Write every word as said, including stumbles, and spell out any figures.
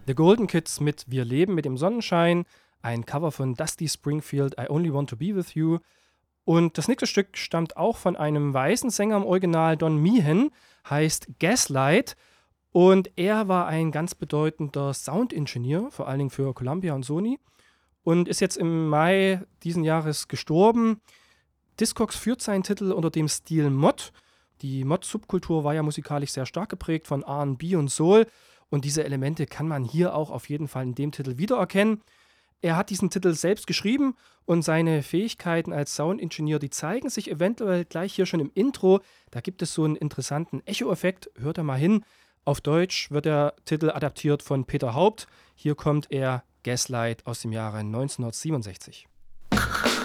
The Golden Kids mit Wir leben mit dem Sonnenschein, ein Cover von Dusty Springfield, I Only Want to Be With You. Und das nächste Stück stammt auch von einem weißen Sänger im Original, Don Meehan, heißt Gaslight. Und er war ein ganz bedeutender Soundingenieur, vor allen Dingen für Columbia und Sony. Und ist jetzt im Mai diesen Jahres gestorben. Discogs führt seinen Titel unter dem Stil Mod. Die Mod-Subkultur war ja musikalisch sehr stark geprägt von R und B und Soul. Und diese Elemente kann man hier auch auf jeden Fall in dem Titel wiedererkennen. Er hat diesen Titel selbst geschrieben und seine Fähigkeiten als Soundingenieur, die zeigen sich eventuell gleich hier schon im Intro. Da gibt es so einen interessanten Echo-Effekt. Hört da mal hin. Auf Deutsch wird der Titel adaptiert von Peter Haupt. Hier kommt er Gaslight aus dem Jahre neunzehnhundertsiebenundsechzig.